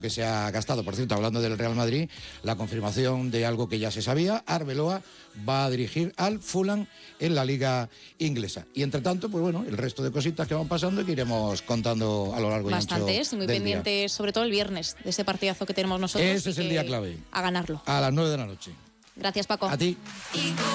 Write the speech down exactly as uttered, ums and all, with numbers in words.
que se ha gastado. Por cierto, hablando del Real Madrid, la confirmación de algo que ya se sabía: Arbeloa va a dirigir al Fulham en la liga inglesa. Y entre tanto, pues bueno, el resto de cositas que van pasando y que iremos contando a lo largo y ancho del día. Bastantes, y muy pendientes, sobre todo el viernes, de ese partidazo que tenemos nosotros. Ese es el día clave. A ganarlo. A las nueve de la noche. Gracias, Paco. A ti.